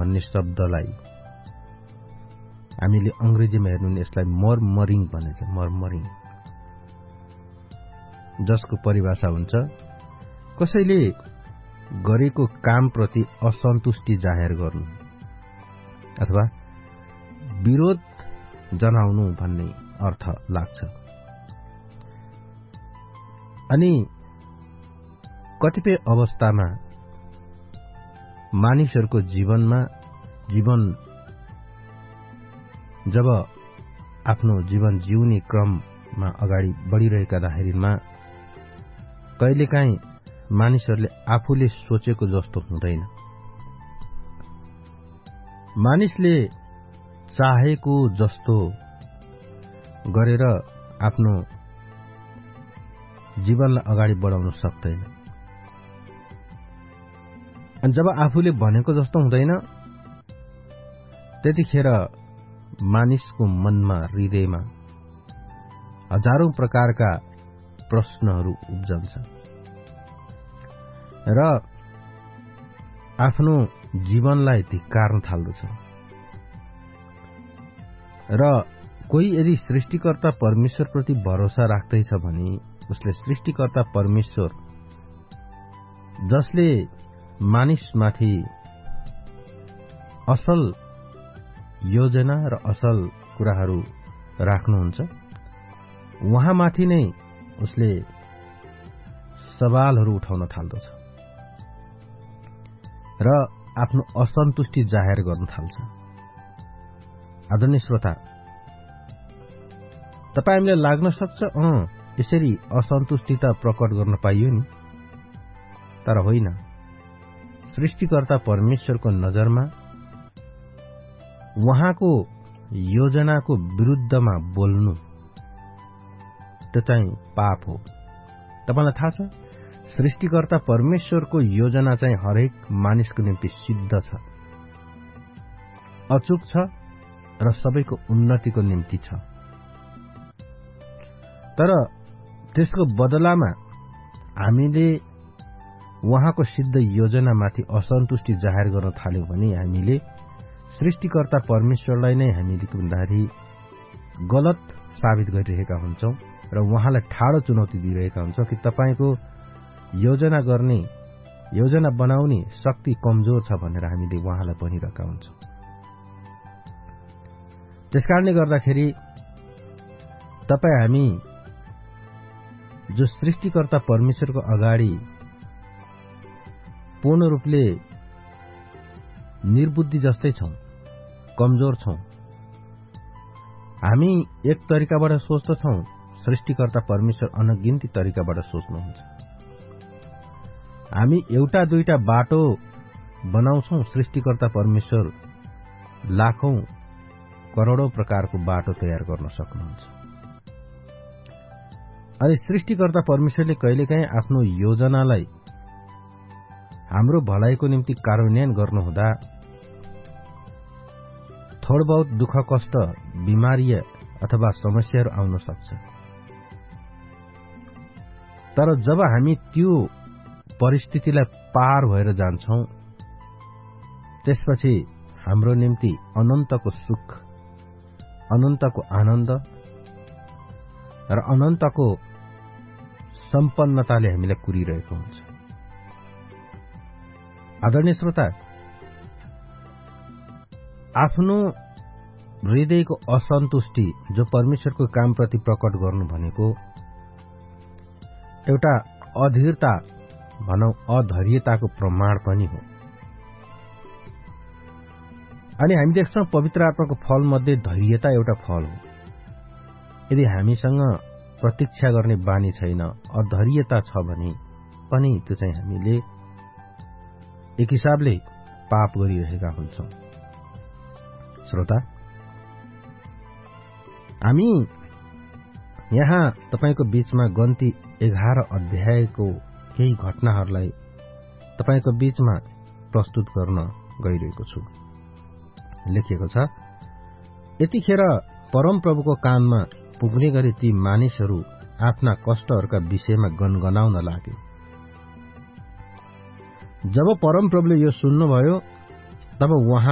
भन्ने शब्दलाई हामीले अंग्रेजीमा हेर्नु भने यसलाई मर्मरिङ भनिन्छ। मर्मरिङ, जसको परिभाषा हुन्छ कसैले गरेको कामप्रति असन्तुष्टि जाहेर गर्नु अथवा विरोध जनाउनु भन्ने अर्थ लाग्छ। अनि कतिपय अवस्थामा मानिसहरूको जीवन जब आफ्नो जीवन जिउने क्रममा अगाडि बढ़िरहेका दाखिरमा कहिलेकाहीँ मानिसहरूले आफूले सोचेको जस्तो हुँदैन। मानिसले चाहेको जस्तो गरेर आफ्नो जीवनलाई अगाडि बढाउन सक्दैन। अनि जब आफूले भनेको जस्तो हुँदैन त्यतिखेर मानिसको मनमा, हृदयमा हजारौं प्रकारका प्रश्नहरू उब्जन्छन् र आफ्नो जीवनलाई धिक्कार्न थाल्दछ। र कोही यदि सृष्टिकर्ता परमेश्वरप्रति भरोसा राख्दैछ भने उसले सृष्टिकर्ता परमेश्वर जसले मानिसमाथि असल योजना र असल कुराहरू राख्नुहुन्छ उहाँमाथि नै उसले सवालहरू उठाउन थाल्दछ र आफ्नो असन्तुष्टि जाहेर गर्न थाल्छ। आदरणीय श्रोता, तपाईलाई लाग्न सक्छ यसरी असन्तुष्टिता प्रकट गर्न पाइयो नि, तर होइन। सृष्टिकर्ता परमेश्वरको नजरमा उहाँको योजनाको विरुद्धमा बोल्नु त्यो चाहिँ पाप हो। तपाईलाई थाहा छ सृष्टिकर्ता परमेश्वरको योजना चाहिँ हरेक मानिसको निम्ति सिद्ध छ, अचूक छ र सबैको उन्नतिको निम्ति छ। तर त्यसको बदलामा हामीले उहाँको सिद्ध योजनामाथि असन्तुष्टि जाहेर गर्न थाल्यौं भने हामीले सृष्टिकर्ता परमेश्वरलाई नै हामीले भन्दाखेरि गलत साबित गरिरहेका हुन्छौं र उहाँलाई ठाडो चुनौती दिइरहेका हुन्छौं कि तपाईको योजना बनाउने शक्ति कमजोर छ भनेर हामीले उहाँलाई भनिरहेका हुन्छौं। त्यसकारणले गर्दाखेरि हामी जो सृष्टिकर्ता परमेश्वरको अगाडि पूर्ण रूपले निर्बुद्धि जस्तै छौं, कमजोर छौं। हामी एक तरिकाबाट सोच्दछौं, सृष्टिकर्ता परमेश्वर अनगिन्ती तरिकाबाट सोच्नुहुन्छ। हामी एउटा दुईटा बाटो बनाउँछौं, सृष्टिकर्ता परमेश्वर लाखौं करोडौं प्रकारको बाटो तयार गर्न सक्नुहुन्छ। अनि सृष्टिकर्ता परमेश्वरले कहिलेकाहीँ आफ्नो योजनालाई हाम्रो भलाइको निम्ति कार्यान्वयन गर्नुहुँदा थोर बहुत दुःख कष्ट, बिमारी अथवा समस्याहरू आउन सक्छ। तर जब हामी त्यो परिस्थितिलाई पार भएर जान्छौं त्यसपछि हाम्रो निम्ति अनन्तको सुख, अनन्तको आनन्द र अनन्तको सम्पन्नताले हामीलाई कुरिरहेको हुन्छ। आदरणीय श्रोता, आफ्नो हृदयको असन्तुष्टि जो परमेश्वरको कामप्रति प्रकट गर्नु भनेको एउटा अधीरता भनौं, अधैर्यताको प्रमाण पनि हो। अनि हामी देख्छौं पवित्र आत्माको फल मध्ये धैर्यता एउटा फल हो। यदि हामीसँग प्रतीक्षा गर्ने बानी छैन, अधैर्यता छ भने पनि त्यो चाहिँ हामीले एक हिसाबले पाप गरिरहेका हुन्छौं। श्रोता, हामी यहाँ तपाईको बीचमा गन्ती 11 अध्यायको केही घटनाहरूलाई तपाईको बीचमा प्रस्तुत गर्न गइरहेको छु। लेखिएको छ, यतिखेर परमप्रभुको कानमा पुग्ने गरी ती मानिसहरू आफ्ना कष्टहरूका विषयमा गनगनाउन लागे। जब परमप्रभुले यो सुन्नुभयो तब उहाँ